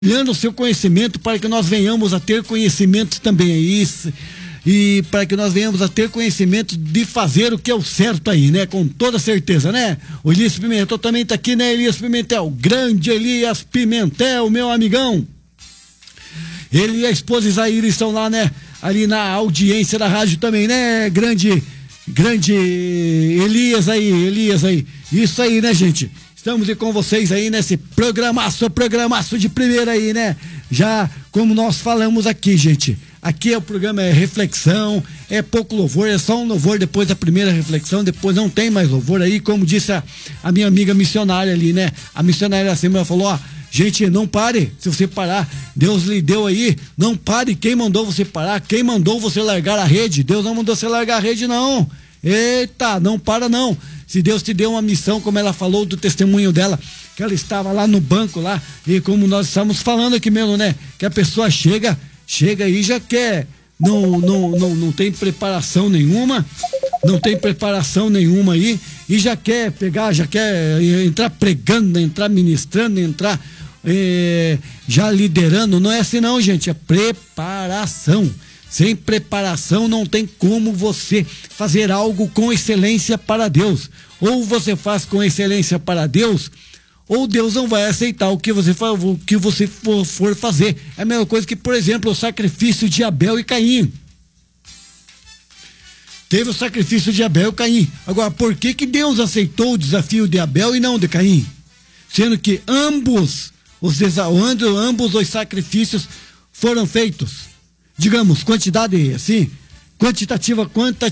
o seu conhecimento para que nós venhamos a ter conhecimento também aí, e para que nós venhamos a ter conhecimento de fazer o que é o certo aí, né? Com toda certeza, né? O Elias Pimentel também tá aqui, né? Elias Pimentel, grande Elias Pimentel, meu amigão. Ele e a esposa Isaíra estão lá, né? Ali na audiência da rádio também, né? Grande Elias aí. Isso aí, né, gente? Estamos aí com vocês aí nesse programaço de primeira aí, né? Já como nós falamos aqui, gente. Aqui o programa é reflexão, é pouco louvor, é só um louvor depois da primeira reflexão, depois não tem mais louvor aí, como disse a minha amiga missionária ali, né? A missionária assim, ela falou, gente, não pare, se você parar, Deus lhe deu aí, não pare, quem mandou você parar, quem mandou você largar a rede, Deus não mandou você largar a rede não, eita, não para não, se Deus te deu uma missão, como ela falou do testemunho dela, que ela estava lá no banco lá, e como nós estamos falando aqui mesmo, né, que a pessoa chega aí já quer, não tem preparação nenhuma, aí, e já quer pegar, já quer entrar pregando, entrar ministrando, entrar já liderando, não é assim não, gente, é preparação. Sem preparação não tem como você fazer algo com excelência para Deus. Ou você faz com excelência para Deus, ou Deus não vai aceitar o que você for fazer. É a mesma coisa que, por exemplo, o sacrifício de Abel e Caim. Teve o sacrifício de Abel e Caim. Agora, por que Deus aceitou o desafio de Abel e não de Caim? Sendo que ambos os sacrifícios foram feitos. Digamos, quantidade assim, quantitativa,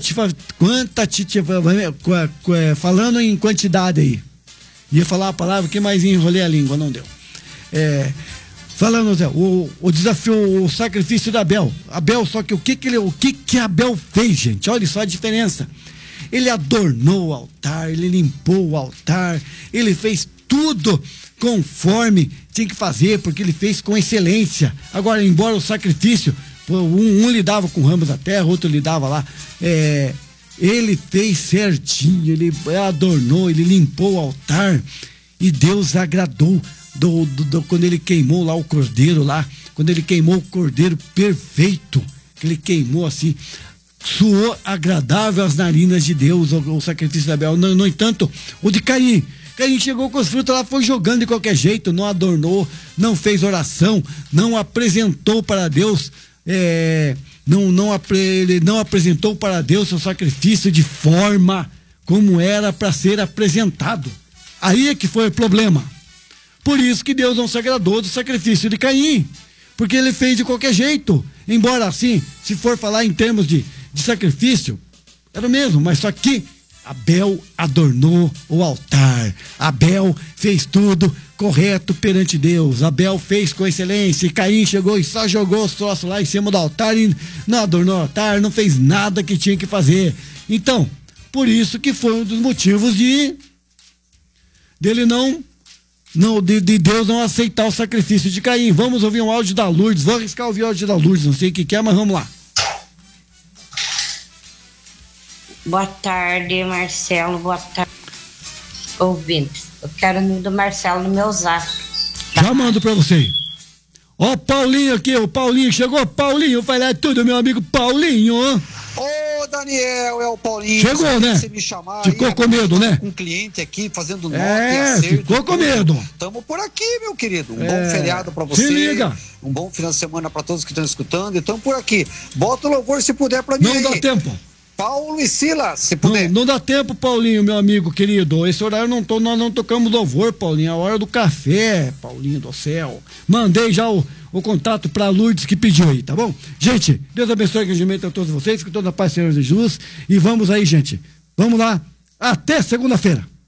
falando em quantidade aí. Ia falar a palavra que mais enrolei a língua, não deu. Falando, Zé, o desafio, o sacrifício de Abel. Só que o que Abel fez, gente? Olha só a diferença. Ele adornou o altar, ele limpou o altar, ele fez tudo conforme tinha que fazer, porque ele fez com excelência. Agora, embora o sacrifício, um lidava com ramos da terra, outro lidava lá, ele fez certinho, ele adornou, ele limpou o altar, e Deus agradou quando ele queimou lá o cordeiro lá, quando ele queimou o cordeiro perfeito, que ele queimou assim, soou agradável às narinas de Deus o sacrifício de Abel. No entanto, o de Caim chegou com os frutos lá, foi jogando de qualquer jeito, não adornou, não fez oração, não apresentou para Deus, ele não apresentou para Deus seu sacrifício de forma como era para ser apresentado. Aí é que foi o problema. Por isso que Deus não se agradou do sacrifício de Caim, porque ele fez de qualquer jeito. Embora assim, se for falar em termos de sacrifício, era o mesmo, mas só que Abel adornou o altar. Abel fez tudo correto perante Deus. Abel fez com excelência. E Caim chegou e só jogou os troços lá em cima do altar e não adornou o altar, não fez nada que tinha que fazer. Então, por isso que foi um dos motivos de Deus não aceitar o sacrifício de Caim. Vamos ouvir um áudio da Lourdes. Vou arriscar ouvir o áudio da Lourdes, não sei o que é, mas vamos lá. Boa tarde, Marcelo. Boa tarde, ouvintes. Eu quero o nome do Marcelo no meu zap. Já mando pra você. Ó, Paulinho aqui, o Paulinho chegou. Paulinho, fala tudo, meu amigo Paulinho. Ô, Daniel, é o Paulinho. Chegou, né? Você me chamar ficou aí, com medo, né? Um cliente aqui fazendo nota e acerto. Ficou com medo. Tamo por aqui, meu querido. Um bom feriado pra você. Se liga. Um bom final de semana pra todos que estão escutando. E tamo por aqui. Bota o louvor se puder pra mim. Não dá tempo. Paulo e Silas, se puder. Não dá tempo, Paulinho, meu amigo querido. Esse horário nós não tocamos louvor, Paulinho. É a hora do café, Paulinho do céu. Mandei já o contato pra Lourdes que pediu aí, tá bom? Gente, Deus abençoe e que a todos vocês, que toda a paz, Senhor Jesus. E vamos aí, gente. Vamos lá. Até segunda-feira.